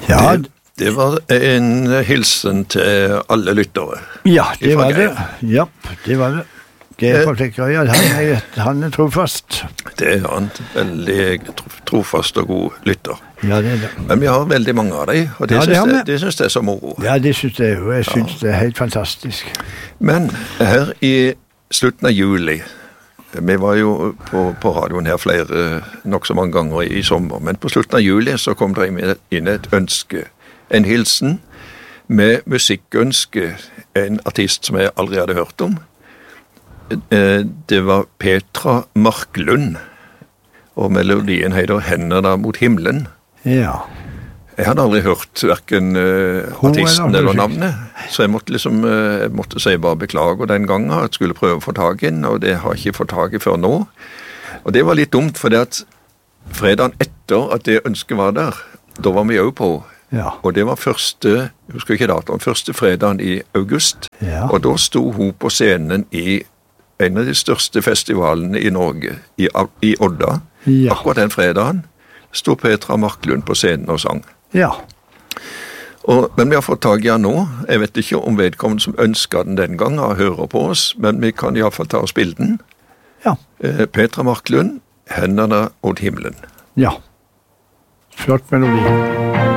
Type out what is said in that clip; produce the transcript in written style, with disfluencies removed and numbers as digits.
Ja, det var en hilsen til alle lyttere. ja, det var det. Ja, det var det. Geir forsikrer, ja, han er trofast. Det er han, veldig trofast og god lytter. Ja, det er det. Men vi har veldig mange av dem, og Ja, det har vi. det synes jeg er så moro. Ja, det synes jeg jo. Jeg synes det er helt fantastisk. Men her i slutten av juli, vi var jo på radioen her flere, nok så mange ganger i sommer, men på slutten av juli så kom det inn et ønske, en hilsen med musikkønske, en artist som jeg aldri hadde hørt om. Det var Petra Marklund, og melodien heter «Hendene mot himmelen». Ja. Jeg hadde aldri hørt hverken artisten eller navnet, så jeg måtte si bare beklage den gangen at jeg skulle prøve å få tag inn, og det har jeg ikke fått tag i før nå. Og det var litt dumt, for det at fredagen etter at det ønsket var der, da var vi jo på. Ja. Og det var jeg husker ikke datoen, første fredagen i august, Ja. og da sto hun på scenen i en av de største festivalene i Norge, i Odda. Ja. Akkurat den fredagen sto Petra Marklund på scenen og sang. Ja. Men vi har fått tag i han nå. Jeg vet ikke om vedkommende som ønsket den gangen hører på oss, men vi kan i hvert fall ta og spille den. Ja. Petra Marklund, «Hendene mot himmelen». Ja. Flott melodi.